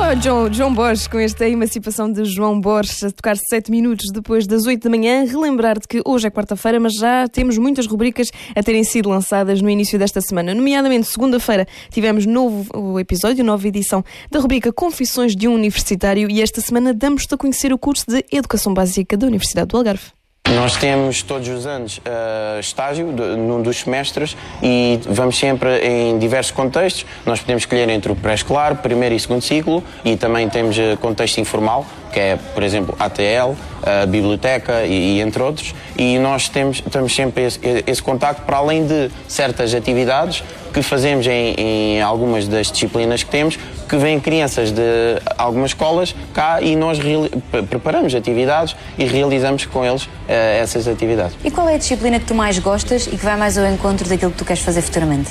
João Borges, com esta emancipação de João Borges, a tocar 7 minutos depois das 8 da manhã. Relembrar-te que hoje é quarta-feira, mas já temos muitas rubricas a terem sido lançadas no início desta semana. Nomeadamente, segunda-feira tivemos novo episódio, nova edição da rubrica Confissões de um Universitário, e esta semana damos-te a conhecer o curso de Educação Básica da Universidade do Algarve. Nós temos todos os anos estágio num dos semestres e vamos sempre em diversos contextos. Nós podemos escolher entre o pré-escolar, primeiro e segundo ciclo, e também temos contexto informal, que é, por exemplo, ATL, a biblioteca e entre outros. E nós temos sempre esse contacto, para além de certas atividades que fazemos em algumas das disciplinas que temos, que vêm crianças de algumas escolas cá e nós preparamos atividades e realizamos com eles essas atividades. E qual é a disciplina que tu mais gostas e que vai mais ao encontro daquilo que tu queres fazer futuramente?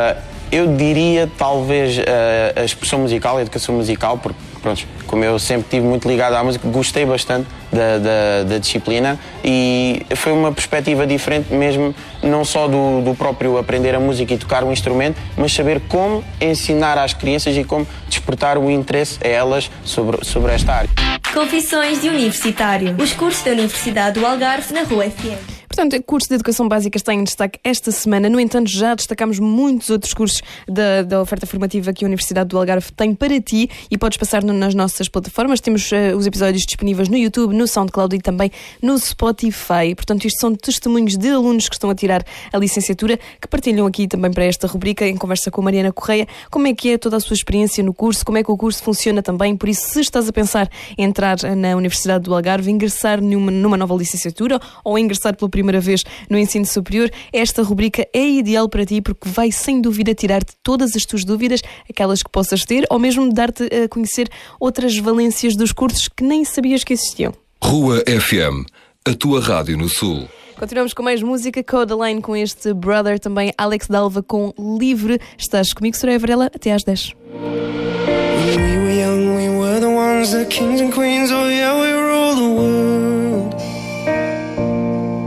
Eu diria talvez a expressão musical, a educação musical, porque pronto, como eu sempre estive muito ligado à música, gostei bastante da disciplina e foi uma perspectiva diferente mesmo, não só do próprio aprender a música e tocar um instrumento, mas saber como ensinar às crianças e como despertar o interesse a elas sobre esta área. Confissões de Universitário, os cursos da Universidade do Algarve na Rua FM. Portanto, o curso de Educação Básica está em destaque esta semana. No entanto, já destacamos muitos outros cursos da oferta formativa que a Universidade do Algarve tem para ti e podes passar nas nossas plataformas. Temos os episódios disponíveis no YouTube, no SoundCloud e também no Spotify. Portanto, isto são testemunhos de alunos que estão a tirar a licenciatura, que partilham aqui também para esta rubrica, em conversa com a Mariana Correia, como é que é toda a sua experiência no curso, como é que o curso funciona também. Por isso, se estás a pensar em entrar na Universidade do Algarve, ingressar numa nova licenciatura ou ingressar pela primeira vez no ensino superior, esta rubrica é ideal para ti, porque vai sem dúvida tirar-te todas as tuas dúvidas, aquelas que possas ter, ou mesmo dar-te a conhecer outras valências dos cursos que nem sabias que existiam. Rua FM, a tua rádio no Sul. Continuamos com mais música, Codaline com este Brother, também Alex Dalva com Livre. Estás comigo, Soraya Varela, até às 10. The kings and queens, oh yeah,